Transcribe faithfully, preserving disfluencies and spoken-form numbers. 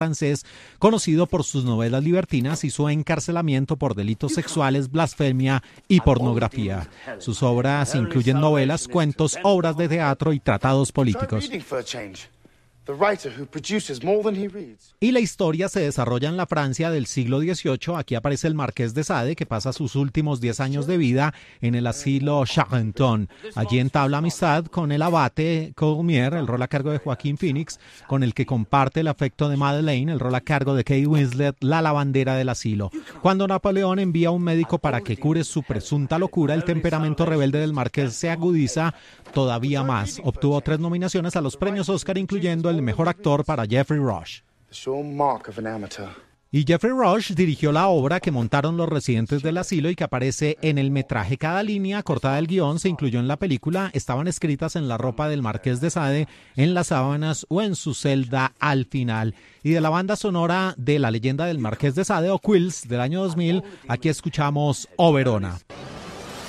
francés, conocido por sus novelas libertinas y su encarcelamiento por delitos sexuales, blasfemia y pornografía. Sus obras incluyen novelas, cuentos, obras de teatro y tratados políticos. Y la historia se desarrolla en la Francia del siglo dieciocho. Aquí aparece el Marqués de Sade, que pasa sus últimos diez años de vida en el asilo Charenton. Allí entabla amistad con el abate Courmier, el rol a cargo de Joaquín Phoenix, con el que comparte el afecto de Madeleine, el rol a cargo de Kate Winslet, la lavandera del asilo. Cuando Napoleón envía a un médico para que cure su presunta locura, el temperamento rebelde del Marqués se agudiza todavía más. Obtuvo tres nominaciones a los premios Oscar, incluyendo el mejor actor para Geoffrey Rush. Y Geoffrey Rush dirigió la obra que montaron los residentes del asilo y que aparece en el metraje. Cada línea cortada del guión se incluyó en la película, estaban escritas en la ropa del Marqués de Sade, en las sábanas o en su celda al final. Y de la banda sonora de La leyenda del Marqués de Sade, o Quills, del año dos mil, aquí escuchamos O Verona.